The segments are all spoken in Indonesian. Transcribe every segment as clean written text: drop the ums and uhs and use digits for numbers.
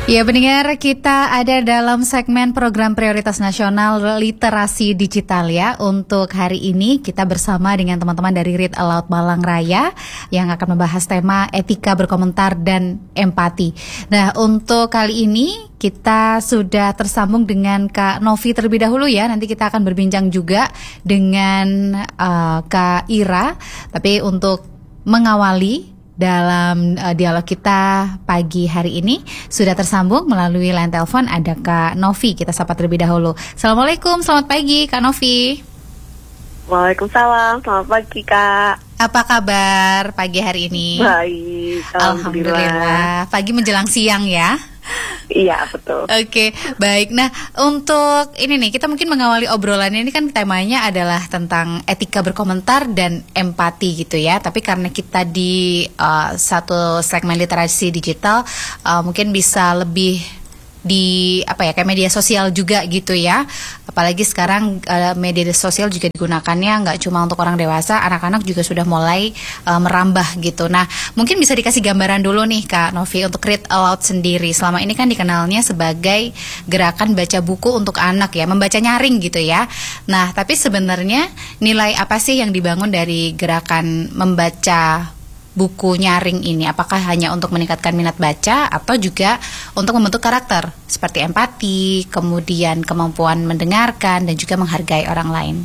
Ya, pendengar, kita ada dalam segmen program prioritas nasional literasi digital ya. Untuk hari ini kita bersama dengan teman-teman dari Read Aloud Malang Raya yang akan membahas tema etika berkomentar dan empati. Nah, untuk kali ini kita sudah tersambung dengan Kak Novi terlebih dahulu ya. Nanti kita akan berbincang juga dengan Kak Ira. Tapi untuk mengawali dalam dialog kita pagi hari ini sudah tersambung melalui line telepon ada Kak Novi. Kita sapa terlebih dahulu. Assalamualaikum, selamat pagi Kak Novi. Waalaikumsalam, selamat pagi Kak. Apa kabar pagi hari ini? Baik, Alhamdulillah. Pagi menjelang siang ya. Iya, betul. Oke, baik. Nah, untuk ini nih, kita mungkin mengawali obrolan ini kan temanya adalah tentang etika berkomentar dan empati gitu ya. Tapi karena kita di satu segmen literasi digital, mungkin bisa lebih di kayak media sosial juga gitu ya. Apalagi sekarang media sosial juga digunakannya nggak cuma untuk orang dewasa, anak-anak juga sudah mulai merambah gitu. Nah, mungkin bisa dikasih gambaran dulu nih Kak Novi untuk Read Aloud sendiri. Selama ini kan dikenalnya sebagai gerakan baca buku untuk anak ya, membaca nyaring gitu ya. Nah, tapi sebenarnya nilai apa sih yang dibangun dari gerakan membaca buku nyaring ini? Apakah hanya untuk meningkatkan minat baca atau juga untuk membentuk karakter seperti empati, kemudian kemampuan mendengarkan dan juga menghargai orang lain?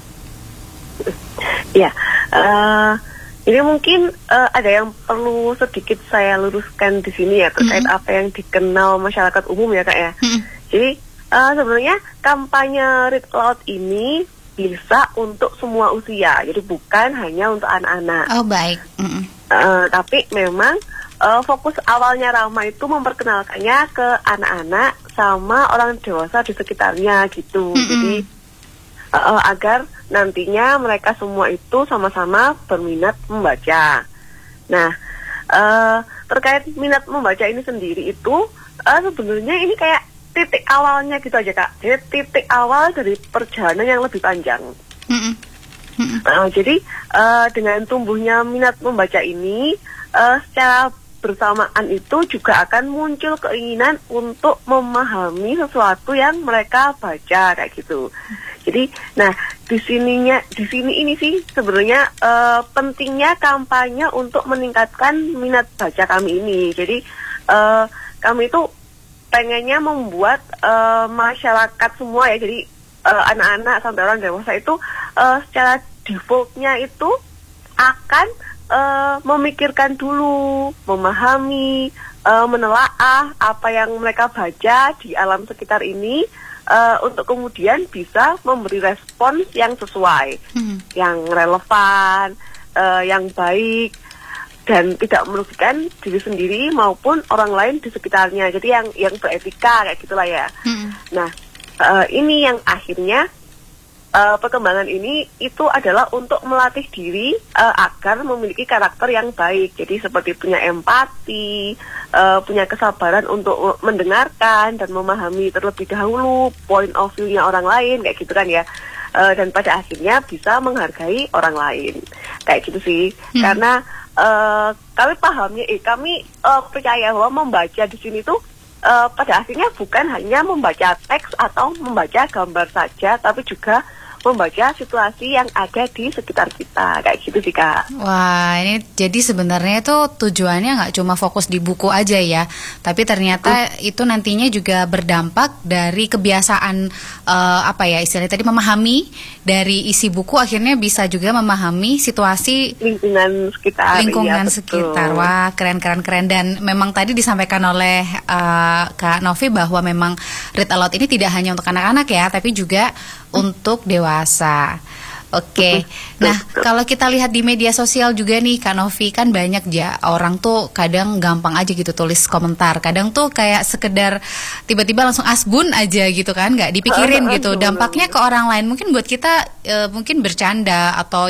Ya, ini mungkin ada yang perlu sedikit saya luruskan di sini ya terkait apa yang dikenal masyarakat umum ya Kak ya. Jadi sebenarnya kampanye Read Aloud ini bisa untuk semua usia, jadi bukan hanya untuk anak-anak. Oh baik. Tapi memang fokus awalnya Rama itu memperkenalkannya ke anak-anak sama orang dewasa di sekitarnya gitu. Jadi agar nantinya mereka semua itu sama-sama berminat membaca. Nah, terkait minat membaca ini sendiri itu sebenarnya ini kayak titik awalnya gitu aja Kak. Jadi titik awal dari perjalanan yang lebih panjang. Jadi dengan tumbuhnya minat membaca ini secara bersamaan itu juga akan muncul keinginan untuk memahami sesuatu yang mereka baca kayak gitu. Jadi, nah di sini ini sih sebenarnya pentingnya kampanye untuk meningkatkan minat baca kami ini. Jadi kami itu pengennya membuat masyarakat semua ya, jadi anak-anak sampai orang dewasa itu secara defaultnya itu akan memikirkan dulu, memahami, menelaah apa yang mereka baca di alam sekitar ini untuk kemudian bisa memberi respons yang sesuai, yang relevan, yang baik dan tidak merugikan diri sendiri maupun orang lain di sekitarnya. Jadi yang beretika kayak gitulah ya. Nah, ini yang akhirnya perkembangan ini itu adalah untuk melatih diri agar memiliki karakter yang baik. Jadi seperti punya empati, punya kesabaran untuk mendengarkan dan memahami terlebih dahulu point of view-nya orang lain kayak gitu kan ya. Dan pada akhirnya bisa menghargai orang lain kayak gitu sih. Karena kami pahamnya, kami percaya bahwa membaca di sini tuh pada akhirnya bukan hanya membaca teks atau membaca gambar saja, tapi juga membaca situasi yang ada di sekitar kita kayak gitu sih Kak. Wah, ini jadi sebenarnya itu tujuannya nggak cuma fokus di buku aja ya, tapi ternyata itu nantinya juga berdampak dari kebiasaan istilahnya tadi memahami dari isi buku, akhirnya bisa juga memahami situasi lingkungan sekitar. Wah, keren dan memang tadi disampaikan oleh Kak Novi bahwa memang Read Aloud ini tidak hanya untuk anak-anak ya, tapi juga untuk dewasa. Oke. Nah, kalau kita lihat di media sosial juga nih Kak Novi, kan banyak ya orang tuh kadang gampang aja gitu tulis komentar. Kadang tuh kayak sekedar tiba-tiba langsung asbun aja gitu kan, nggak dipikirin gitu. Dampaknya ke orang lain mungkin buat kita mungkin bercanda atau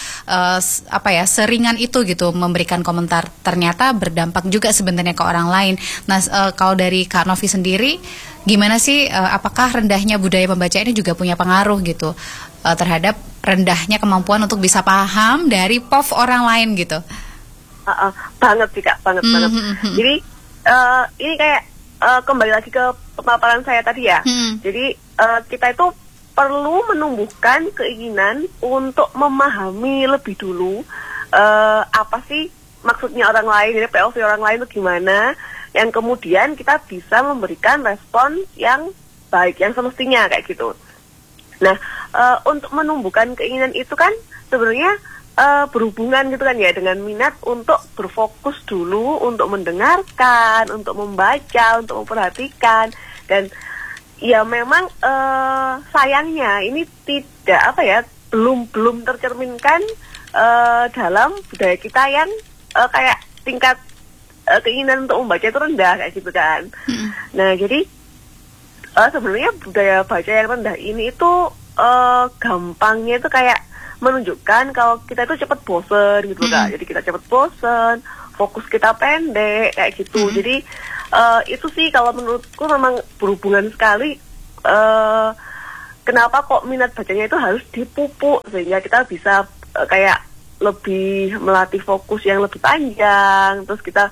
seringan itu gitu memberikan komentar. Ternyata berdampak juga sebenarnya ke orang lain. Nah, kalau dari Kak Novi sendiri gimana sih, apakah rendahnya budaya membaca ini juga punya pengaruh gitu terhadap rendahnya kemampuan untuk bisa paham dari POV orang lain gitu? Banget sih Kak, banget. Jadi ini kayak kembali lagi ke pemaparan saya tadi ya. Jadi kita itu perlu menumbuhkan keinginan untuk memahami lebih dulu apa sih maksudnya orang lain, jadi POV orang lain itu gimana, yang kemudian kita bisa memberikan respon yang baik, yang semestinya kayak gitu. Nah, untuk menumbuhkan keinginan itu kan sebenarnya berhubungan gitu kan ya dengan minat untuk berfokus dulu, untuk mendengarkan, untuk membaca, untuk memperhatikan. Dan ya memang sayangnya ini tidak belum tercerminkan dalam budaya kita yang kayak tingkat keinginan untuk membaca itu rendah kayak gitu kan. Nah, jadi sebenarnya budaya baca yang rendah ini itu gampangnya itu kayak menunjukkan kalau kita itu cepat bosen gitu kan. Jadi kita cepat bosen, fokus kita pendek kayak gitu. Jadi itu sih kalau menurutku memang berhubungan sekali. Kenapa kok minat bacanya itu harus dipupuk sehingga kita bisa kayak lebih melatih fokus yang lebih panjang, terus kita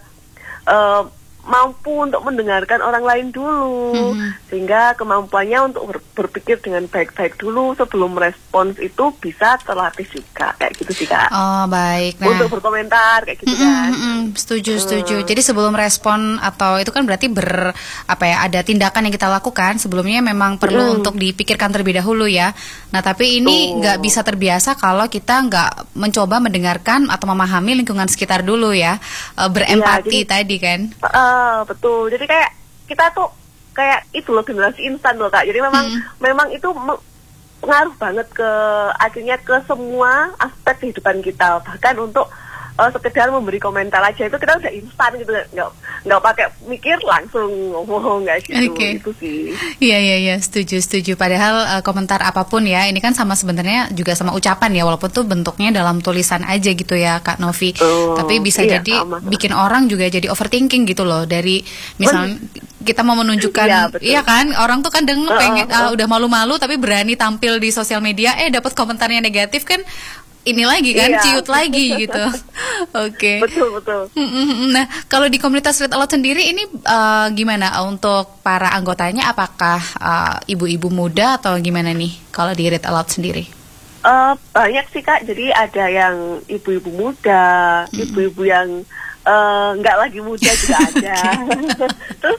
mampu untuk mendengarkan orang lain dulu, sehingga kemampuannya untuk berpikir dengan baik-baik dulu sebelum merespons itu bisa terlatih juga, kayak gitu sih Kak. Oh baik. Nah, untuk berkomentar kayak gitu kan. Setuju. Jadi sebelum respon atau itu kan berarti ada tindakan yang kita lakukan sebelumnya memang perlu untuk dipikirkan terlebih dahulu ya. Nah tapi ini nggak bisa terbiasa kalau kita nggak mencoba mendengarkan atau memahami lingkungan sekitar dulu ya, berempati ya, tadi kan. Betul. Jadi kayak kita tuh kayak itu loh, generasi instan loh Kak. Jadi memang itu pengaruh banget ke akhirnya ke semua aspek kehidupan kita. Bahkan untuk sekedar memberi komentar aja itu kita udah instan gitu, nggak pakai mikir langsung ngomong kayak gitu. Okay. Itu sih. Iya setuju. Padahal komentar apapun ya ini kan sama sebenarnya juga sama ucapan ya, walaupun tuh bentuknya dalam tulisan aja gitu ya Kak Novi. Tapi bisa jadi bikin orang juga jadi overthinking gitu loh, dari misalnya kita mau menunjukkan iya kan, orang tuh kadang pengen udah malu-malu tapi berani tampil di sosial media, dapat komentarnya negatif kan. Ini lagi kan, ciut lagi gitu. Oke. Betul. Nah, kalau di komunitas Read Aloud sendiri ini gimana untuk para anggotanya? Apakah ibu-ibu muda atau gimana nih kalau di Read Aloud sendiri? Banyak sih Kak. Jadi ada yang ibu-ibu muda, ibu-ibu yang nggak lagi muda juga ada. Terus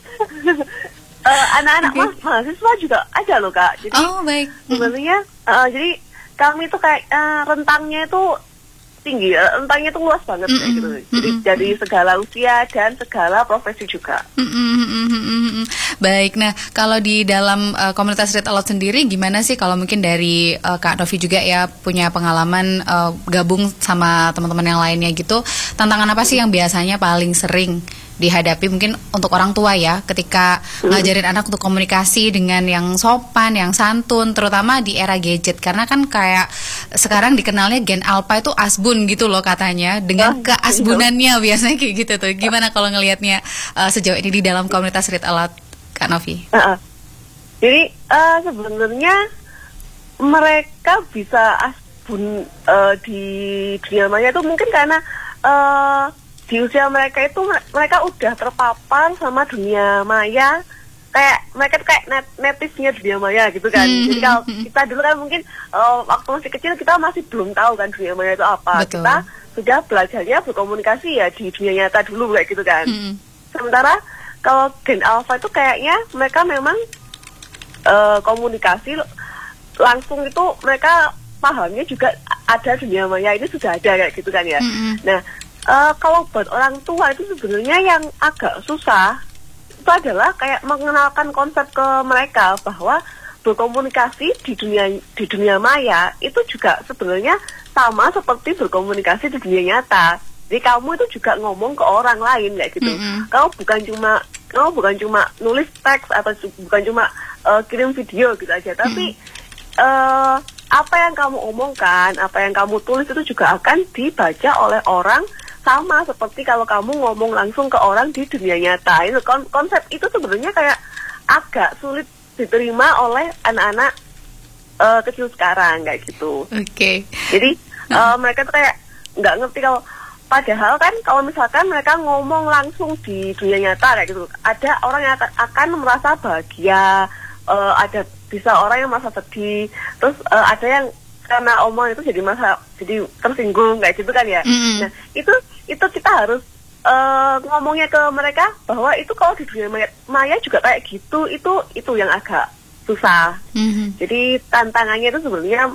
anak-anak mahasiswa juga ada loh Kak. Jadi baik. Sebenarnya jadi kami itu kayak rentangnya itu tinggi, rentangnya itu luas banget kayak gitu. Jadi dari segala usia dan segala profesi juga. Baik, nah kalau di dalam komunitas Read Aloud sendiri gimana sih, kalau mungkin dari Kak Novi juga ya punya pengalaman gabung sama teman-teman yang lainnya gitu, tantangan apa sih yang biasanya paling sering dihadapi mungkin untuk orang tua ya ketika ngajarin anak untuk komunikasi dengan yang sopan, yang santun, terutama di era gadget, karena kan kayak sekarang dikenalnya Gen Alpha itu asbun gitu loh katanya, dengan keasbunannya biasanya kayak gitu tuh. Gimana kalau ngelihatnya sejauh ini di dalam komunitas Read Aloud Kak Novi? Jadi sebenarnya mereka bisa asbun di dunia maya itu mungkin karena di usia mereka itu mereka udah terpapar sama dunia maya, kayak mereka tuh kayak native-nya dunia maya gitu kan. Jadi kalau kita dulu kan mungkin waktu masih kecil kita masih belum tahu kan dunia maya itu apa. Betul. Kita sudah belajarnya berkomunikasi ya di dunia nyata dulu kayak gitu kan. Sementara kalau Gen Alpha itu kayaknya mereka memang komunikasi langsung itu mereka pahamnya juga ada dunia maya ini sudah ada kayak gitu kan ya. Nah, kalau buat orang tua itu sebenarnya yang agak susah itu adalah kayak mengenalkan konsep ke mereka bahwa berkomunikasi di dunia maya itu juga sebenarnya sama seperti berkomunikasi di dunia nyata. Jadi kamu itu juga ngomong ke orang lain kayak gitu. Kamu bukan cuma nulis teks atau bukan cuma kirim video gitu aja, tapi apa yang kamu omongkan, apa yang kamu tulis itu juga akan dibaca oleh orang, sama seperti kalau kamu ngomong langsung ke orang di dunia nyata. Itu konsep itu sebenarnya kayak agak sulit diterima oleh anak-anak kecil sekarang kayak gitu. Oke. Jadi mereka tuh kayak nggak ngerti kalau Padahal kan kalau misalkan mereka ngomong langsung di dunia nyata kayak gitu, ada orang yang akan merasa bahagia, ada bisa orang yang merasa sedih, terus ada yang karena omongan itu jadi tersinggung kayak gitu kan ya. Nah itu kita harus ngomongnya ke mereka bahwa itu kalau di dunia maya juga kayak gitu, itu yang agak susah. Jadi tantangannya itu sebenarnya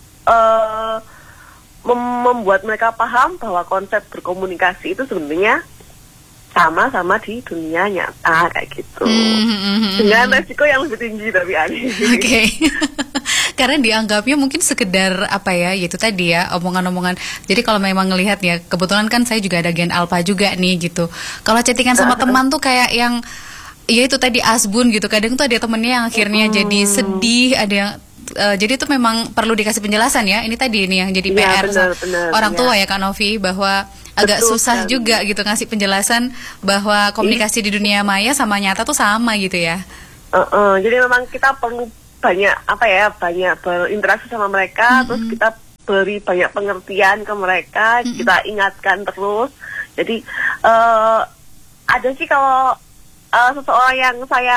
membuat mereka paham bahwa konsep berkomunikasi itu sebenarnya sama-sama di dunia nyata kayak gitu. Dengan resiko yang lebih tinggi tapi aneh. Oke. Karena dianggapnya mungkin sekedar apa ya, yaitu tadi ya omongan-omongan. Jadi kalau memang ngelihat ya, kebetulan kan saya juga ada gen alpha juga nih gitu. Kalau chattingan sama teman tuh kayak yang ya itu tadi asbun gitu. Kadang tuh ada temennya yang akhirnya jadi sedih, ada yang jadi itu memang perlu dikasih penjelasan ya. Ini tadi ini yang jadi PR orang tua ya Kak Novi, bahwa agak susah juga gitu ngasih penjelasan bahwa komunikasi di dunia maya sama nyata tuh sama gitu ya. Jadi memang kita perlu banyak berinteraksi sama mereka, terus kita beri banyak pengertian ke mereka, kita ingatkan terus. Jadi ada sih kalau seseorang yang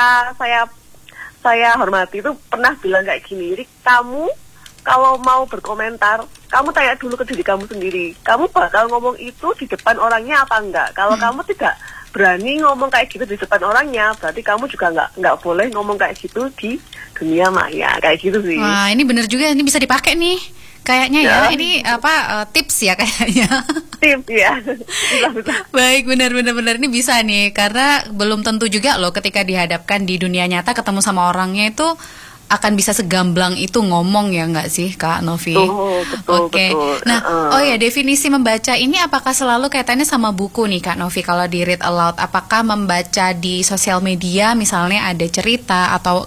saya hormati itu pernah bilang kayak gini, Rik, kamu kalau mau berkomentar, kamu tanya dulu ke diri kamu sendiri, kamu bakal ngomong itu di depan orangnya apa enggak? Kalau kamu tidak berani ngomong kayak gitu di depan orangnya, berarti kamu juga nggak boleh ngomong kayak gitu di dunia maya, kayak gitu sih. Wah, ini bener juga, ini bisa dipakai nih. Kayaknya ya, ini tips ya kayaknya. Tips ya. Baik, benar ini bisa nih, karena belum tentu juga loh ketika dihadapkan di dunia nyata ketemu sama orangnya itu akan bisa segamblang itu ngomong ya nggak sih Kak Novi? Betul. Nah, oh ya, definisi membaca ini apakah selalu kaitannya sama buku nih Kak Novi kalau di read aloud? Apakah membaca di sosial media misalnya ada cerita atau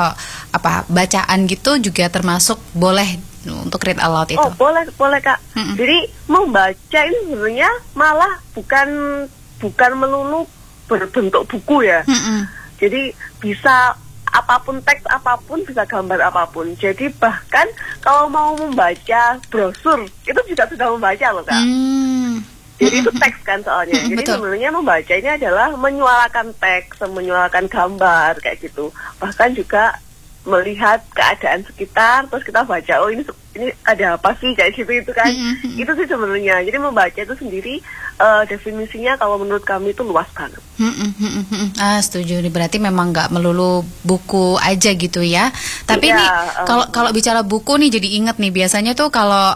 bacaan gitu juga termasuk boleh untuk read aloud itu? Oh, boleh Kak. Jadi membaca ini sebenarnya malah bukan melulu berbentuk buku ya. Jadi bisa apapun, teks apapun, bisa gambar apapun. Jadi bahkan kalau mau membaca brosur itu juga sudah membaca loh Kak. Jadi itu teks kan soalnya. Jadi sebenarnya membaca ini adalah menyuarakan teks, menyuarakan gambar kayak gitu. Bahkan juga melihat keadaan sekitar, terus kita baca, oh ini ada apa sih kayak gitu itu kan. Itu sih sebenarnya. Jadi membaca itu sendiri definisinya kalau menurut kami itu luas banget. Setuju. Berarti memang nggak melulu buku aja gitu ya. Tapi ini kalau bicara buku nih jadi inget nih, biasanya tuh kalau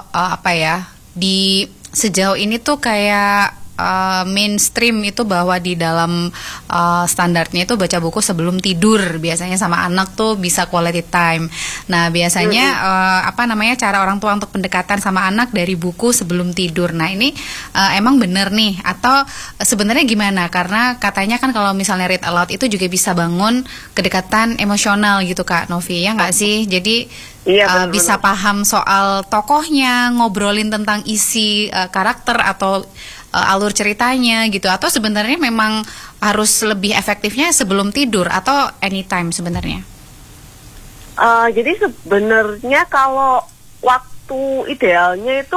di sejauh ini tuh kayak mainstream itu bahwa di dalam standarnya itu baca buku sebelum tidur biasanya sama anak tuh bisa quality time. Nah biasanya cara orang tua untuk pendekatan sama anak dari buku sebelum tidur. Nah ini emang bener nih atau sebenarnya gimana? Karena katanya kan kalau misalnya read aloud itu juga bisa bangun kedekatan emosional gitu Kak Novi, ya nggak sih? Jadi bisa paham soal tokohnya, ngobrolin tentang isi karakter atau alur ceritanya gitu, atau sebenarnya memang harus lebih efektifnya sebelum tidur atau anytime sebenarnya? Jadi sebenarnya kalau waktu idealnya itu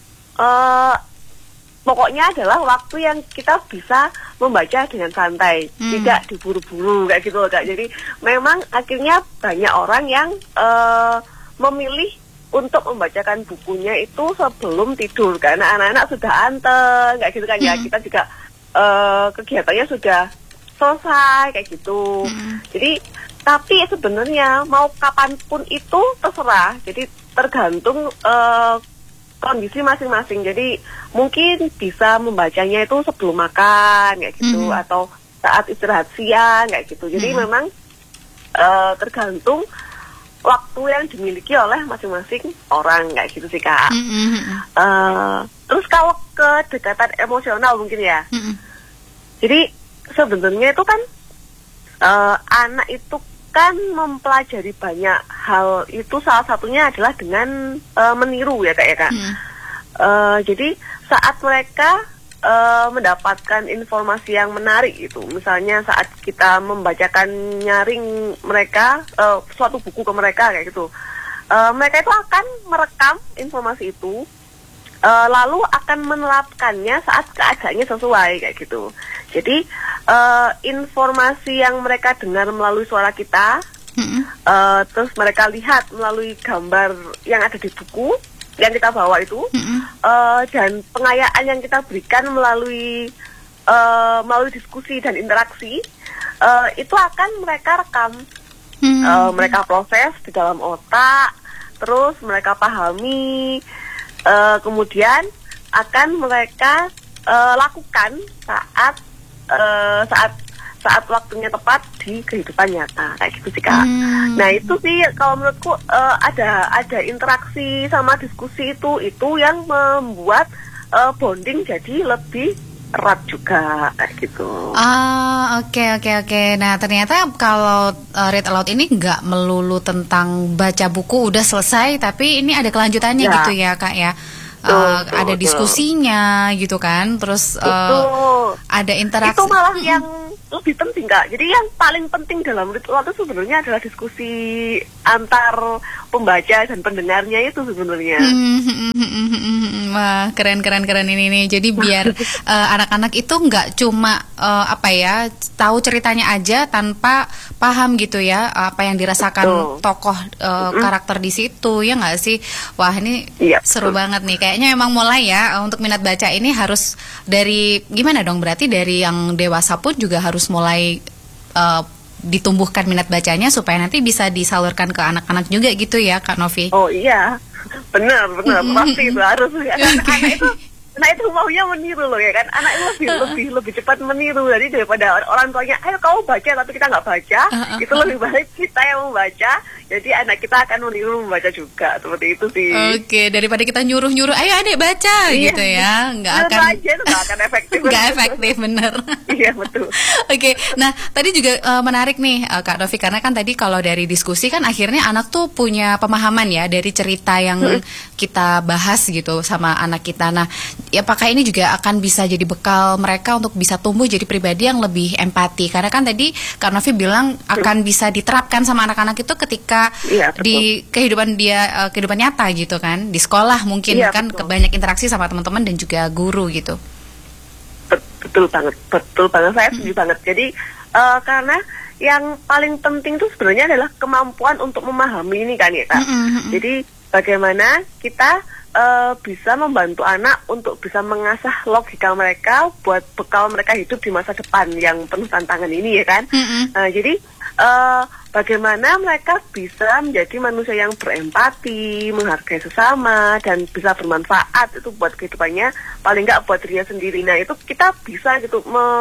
pokoknya adalah waktu yang kita bisa membaca dengan santai, tidak diburu-buru kayak gitu loh Kak. Jadi memang akhirnya banyak orang yang memilih untuk membacakan bukunya itu sebelum tidur karena anak-anak sudah anteng kayak gitu kan ya. Kita juga kegiatannya sudah selesai kayak gitu. Jadi tapi sebenarnya mau kapanpun itu terserah. Jadi tergantung kondisi masing-masing. Jadi mungkin bisa membacanya itu sebelum makan kayak gitu atau saat istirahat siang kayak gitu. Jadi memang tergantung waktu yang dimiliki oleh masing-masing orang kayak gitu sih Kak. Terus kalau kedekatan emosional mungkin ya. Jadi sebenarnya itu kan anak itu kan mempelajari banyak hal, itu salah satunya adalah dengan meniru ya Kak ya Kak. Jadi saat mereka mendapatkan informasi yang menarik itu, misalnya saat kita membacakan nyaring mereka suatu buku ke mereka kayak gitu, mereka itu akan merekam informasi itu lalu akan menerapkannya saat keadaannya sesuai kayak gitu. Jadi informasi yang mereka dengar melalui suara kita, terus mereka lihat melalui gambar yang ada di buku yang kita bawa itu, dan pengayaan yang kita berikan melalui diskusi dan interaksi, itu akan mereka rekam, mereka proses di dalam otak, terus mereka pahami, kemudian akan mereka lakukan saat waktunya tepat di kehidupan nyata kayak gitu sih Kak. Nah itu sih kalau menurutku ada interaksi sama diskusi itu yang membuat bonding jadi lebih erat juga kayak gitu. Oke. Nah ternyata kalau read aloud ini nggak melulu tentang baca buku udah selesai, tapi ini ada kelanjutannya gitu ya Kak ya. Ada diskusinya gitu kan, terus ada interaksi. Itu malah yang lebih penting Kak. Jadi yang paling penting dalam ritual itu sebenarnya adalah diskusi antar pembaca dan pendengarnya itu sebenarnya. Wah keren ini nih. Jadi biar anak-anak itu nggak cuma tahu ceritanya aja tanpa paham gitu ya apa yang dirasakan tokoh karakter di situ, ya nggak sih? Wah ini seru banget nih. Kayaknya emang mulai ya untuk minat baca ini harus dari gimana dong? Berarti dari yang dewasa pun juga harus mulai ditumbuhkan minat bacanya supaya nanti bisa disalurkan ke anak-anak juga gitu ya Kak Novi. Oh iya, benar pasti itu harus ya. Anak itu maunya meniru loh ya kan. Anak itu lebih cepat meniru daripada orang tuanya. Ayo kamu baca tapi kita nggak baca. Itu lebih baik kita yang membaca. Jadi anak kita akan meniru membaca juga seperti itu sih. Oke, daripada kita nyuruh-nyuruh, ayo adik baca gitu ya, nggak akan efektif. Nggak efektif bener. Iya betul. Oke, nah tadi juga menarik nih Kak Novi, karena kan tadi kalau dari diskusi kan akhirnya anak tuh punya pemahaman ya dari cerita yang kita bahas gitu sama anak kita. Nah, ya apakah ini juga akan bisa jadi bekal mereka untuk bisa tumbuh jadi pribadi yang lebih empati? Karena kan tadi Kak Novi bilang akan bisa diterapkan sama anak-anak itu ketika di kehidupan nyata gitu kan, di sekolah mungkin kan banyak interaksi sama teman-teman dan juga guru gitu. Betul banget saya setuju banget. Jadi karena yang paling penting itu sebenarnya adalah kemampuan untuk memahami ini kan ya Kak. Jadi bagaimana kita bisa membantu anak untuk bisa mengasah logika mereka buat bekal mereka hidup di masa depan yang penuh tantangan ini ya kan. Jadi bagaimana mereka bisa menjadi manusia yang berempati, menghargai sesama, dan bisa bermanfaat itu buat kehidupannya, paling nggak buat dirinya sendiri. Nah itu kita bisa gitu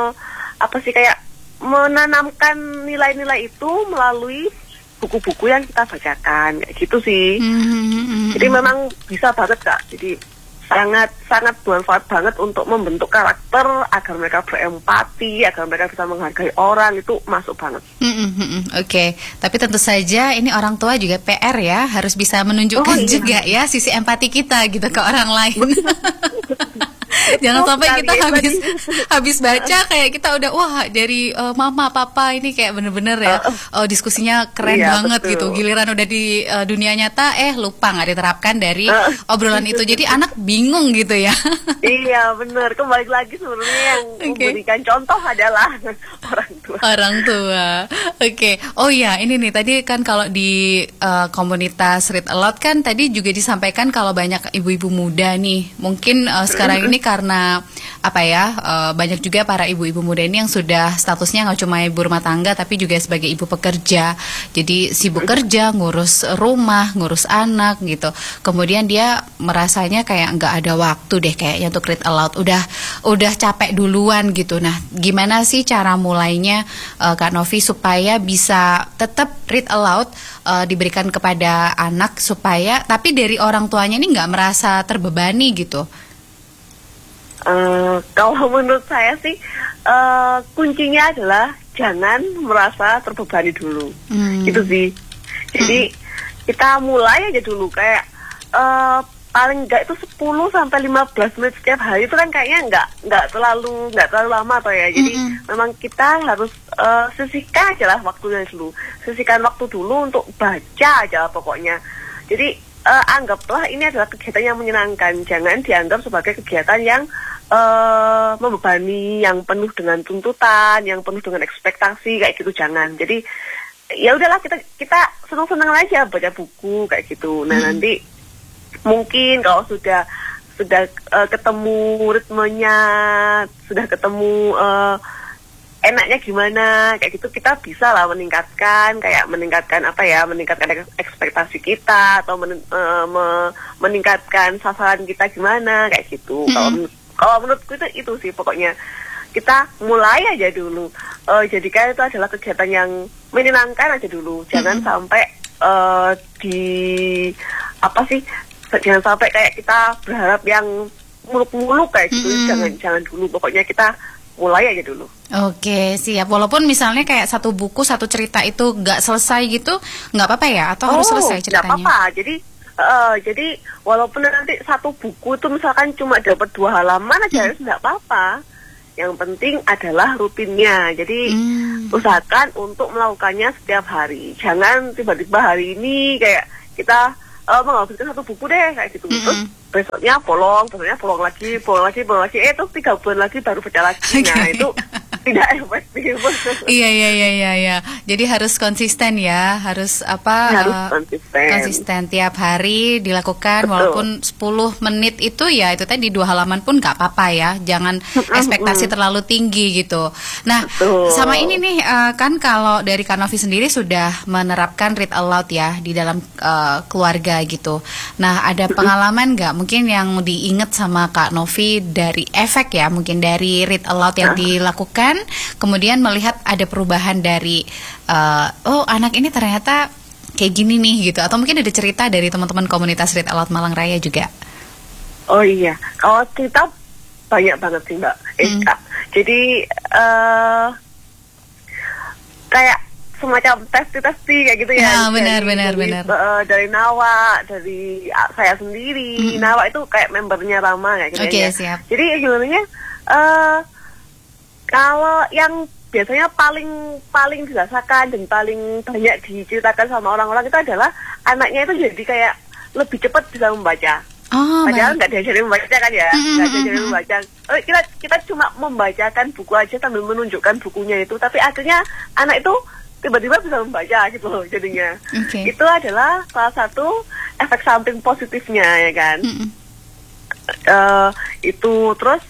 menanamkan nilai-nilai itu melalui buku-buku yang kita bacakan kayak gitu sih. Jadi memang bisa banget Kak. Jadi sangat bermanfaat banget untuk membentuk karakter agar mereka berempati, agar mereka bisa menghargai orang, itu masuk banget. Oke. Tapi tentu saja ini orang tua juga PR ya, harus bisa menunjukkan juga ya sisi empati kita gitu ke orang lain. Jangan sampai kita habis baca kayak kita udah wah dari mama papa ini kayak bener-bener ya diskusinya keren banget gitu. Giliran udah di dunia nyata lupa nggak diterapkan dari obrolan itu. Jadi anak bingung gitu ya. Iya bener. Kembali lagi sebenarnya yang memberikan contoh adalah orang tua. Oke. Oh ya ini nih tadi kan kalau di komunitas Read Aloud kan tadi juga disampaikan kalau banyak ibu-ibu muda nih. Mungkin sekarang ini karena banyak juga para ibu-ibu muda ini yang sudah statusnya nggak cuma ibu rumah tangga tapi juga sebagai ibu pekerja. Jadi sibuk kerja, ngurus rumah, ngurus anak gitu. Kemudian dia merasanya kayak nggak ada waktu deh kayaknya untuk read aloud. Udah capek duluan gitu. Nah, gimana sih cara mulainya Kak Novi supaya bisa tetap read aloud diberikan kepada anak supaya tapi dari orang tuanya ini nggak merasa terbebani gitu? Kalau menurut saya sih kuncinya adalah jangan merasa terbebani dulu. Gitu sih. Jadi kita mulai aja dulu kayak paling enggak itu 10 sampai 15 menit setiap hari itu kan kayaknya enggak terlalu lama ya. Jadi memang kita harus sisihkan aja lah waktunya dulu. Sisihkan waktu dulu untuk baca aja pokoknya. Jadi anggaplah ini adalah kegiatan yang menyenangkan, jangan dianggap sebagai kegiatan yang membebani, yang penuh dengan tuntutan, yang penuh dengan ekspektasi kayak gitu, jangan. Jadi ya udahlah, kita senang-senang aja baca buku kayak gitu. Nah nanti mungkin kalau sudah ketemu ritmenya, sudah ketemu enaknya gimana kayak gitu, kita bisa lah meningkatkan ekspektasi kita, atau meningkatkan sasaran kita gimana kayak gitu. Kalau menurutku itu sih pokoknya kita mulai aja dulu. Jadikan itu adalah kegiatan yang menyenangkan aja dulu. Jangan sampai jangan sampai kayak kita berharap yang muluk-muluk kayak gitu. Jangan dulu. Pokoknya kita mulai aja dulu. Oke, siap. Walaupun misalnya kayak satu buku, satu cerita itu nggak selesai gitu, nggak apa-apa ya? Atau harus selesai ceritanya? Nggak apa-apa. Jadi walaupun nanti satu buku itu misalkan cuma dapat 2 halaman aja, harus nggak apa-apa. Yang penting adalah rutinnya. Jadi usahakan untuk melakukannya setiap hari. Jangan tiba-tiba hari ini kayak kita menghabiskan satu buku deh kayak gitu. Terus besoknya bolong lagi. Terus 3 bulan lagi baru baca lagi. Nah itu tidak efektif. Iya. Jadi harus konsisten ya, harus konsisten tiap hari dilakukan. Betul. Walaupun 10 menit itu ya itu tadi 2 halaman pun nggak apa-apa ya. Jangan ekspektasi terlalu tinggi gitu. Nah, sama ini nih kan kalau dari Kak Novi sendiri sudah menerapkan read aloud ya di dalam keluarga gitu. Nah, ada pengalaman nggak mungkin yang diingat sama Kak Novi dari efek ya, mungkin dari read aloud yang dilakukan, kemudian melihat ada perubahan dari anak ini ternyata kayak gini nih gitu, atau mungkin ada cerita dari teman-teman komunitas Read Aloud Malang Raya juga? Oh iya, kalau cerita banyak banget sih Mbak Eka. Jadi kayak semacam tes-testi kayak gitu ya. Benar. Dari Nawa, dari saya sendiri. Nawa itu kayak membernya Rama kayak gitu ya. Siap. Jadi sebenarnya kalau yang biasanya paling dirasakan dan paling banyak diceritakan sama orang-orang itu adalah anaknya itu jadi kayak lebih cepat bisa membaca. Padahal nggak diajarin membaca kan ya, nggak diajarin membaca. Kita cuma membacakan buku aja sambil menunjukkan bukunya itu, tapi akhirnya anak itu tiba-tiba bisa membaca gitu loh jadinya. Itu adalah salah satu efek samping positifnya ya kan. Itu terus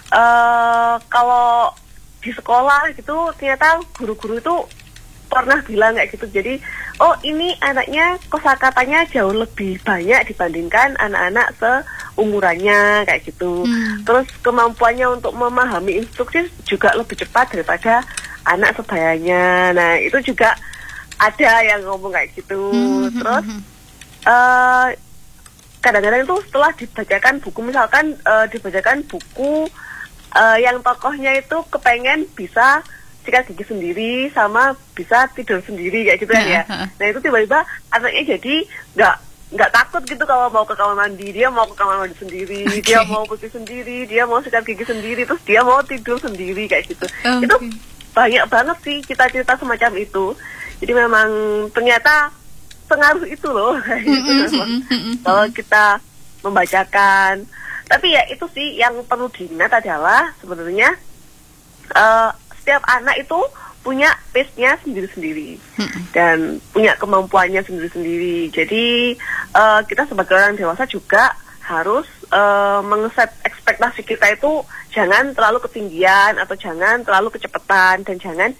kalau di sekolah gitu ternyata guru-guru itu pernah bilang kayak gitu. Jadi ini anaknya kosakatanya jauh lebih banyak dibandingkan anak-anak seumurannya kayak gitu. Terus kemampuannya untuk memahami instruksi juga lebih cepat daripada anak sebayanya. Nah itu juga ada yang ngomong kayak gitu. Terus kadang-kadang itu setelah dibacakan buku, misalkan dibacakan buku yang tokohnya itu kepengen bisa sikat gigi sendiri sama bisa tidur sendiri kayak gitu kan ya. Nah itu tiba-tiba anaknya jadi nggak takut gitu kalau mau ke kamar mandi, dia mau ke kamar mandi sendiri, dia mau putih sendiri, dia mau sikat gigi sendiri, terus dia mau tidur sendiri kayak gitu. Itu banyak banget sih cerita-cerita semacam itu. Jadi memang ternyata pengaruh itu loh kalau kita membacakan. Tapi ya itu sih yang perlu diingat adalah sebenarnya setiap anak itu punya pace-nya sendiri-sendiri dan punya kemampuannya sendiri-sendiri. Jadi kita sebagai orang dewasa juga harus mengeset ekspektasi kita itu jangan terlalu ketinggian atau jangan terlalu kecepatan, dan jangan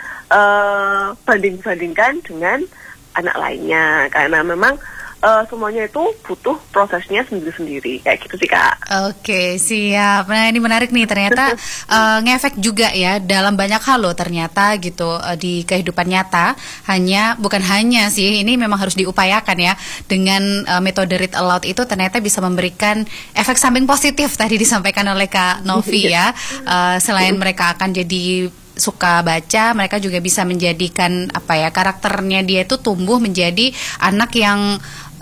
banding-bandingkan dengan anak lainnya, karena memang semuanya itu butuh prosesnya sendiri-sendiri kayak gitu sih Kak. Oke, siap. Nah ini menarik nih, ternyata ngefek juga ya dalam banyak hal loh ternyata gitu di kehidupan nyata. Bukan hanya sih, ini memang harus diupayakan ya dengan metode read aloud itu ternyata bisa memberikan efek samping positif tadi disampaikan oleh Kak Novi ya. Selain mereka akan jadi suka baca, mereka juga bisa menjadikan karakternya dia itu tumbuh menjadi anak yang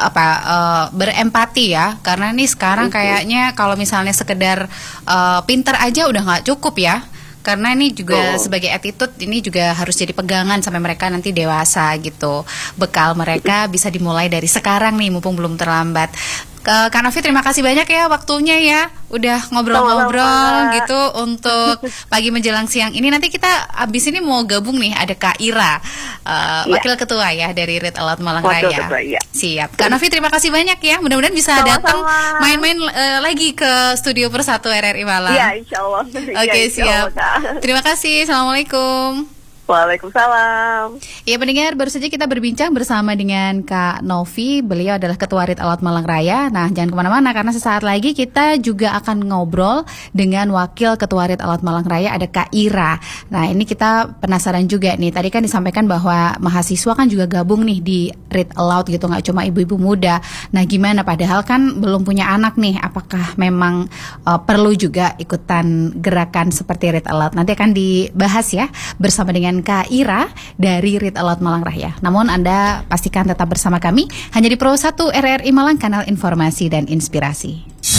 berempati ya, karena nih sekarang kayaknya kalau misalnya sekedar pinter aja udah nggak cukup ya, Karena ini juga sebagai attitude, ini juga harus jadi pegangan sampai mereka nanti dewasa gitu. Bekal mereka bisa dimulai dari sekarang nih, mumpung belum terlambat. Kak Novi, terima kasih banyak ya waktunya ya, udah ngobrol-ngobrol gitu untuk pagi menjelang siang ini. Nanti kita abis ini mau gabung nih, ada Kak Ira, Wakil Ketua ya dari Read Aloud Malang Raya. Siap. Kak Novi, terima kasih banyak ya. Mudah-mudahan bisa datang main-main lagi ke studio Persatu RRI Malang. Iya, insya Allah. Oke, siap. Terima kasih. Assalamualaikum. Waalaikumsalam. Ya pendengar, baru saja kita berbincang bersama dengan Kak Novi. Beliau adalah Ketua Read Aloud Malang Raya. Nah, jangan kemana-mana karena sesaat lagi kita juga akan ngobrol dengan Wakil Ketua Read Aloud Malang Raya, ada Kak Ira. Nah, ini kita penasaran juga nih. Tadi kan disampaikan bahwa mahasiswa kan juga gabung nih di Read Aloud gitu, nggak cuma ibu-ibu muda. Nah, gimana? Padahal kan belum punya anak nih. Apakah memang perlu juga ikutan gerakan seperti Read Aloud? Nanti akan dibahas ya bersama dengan Kak Ira dari Read Aloud Malang Raya. Namun Anda pastikan tetap bersama kami hanya di Pro 1 RRI Malang, kanal informasi dan inspirasi.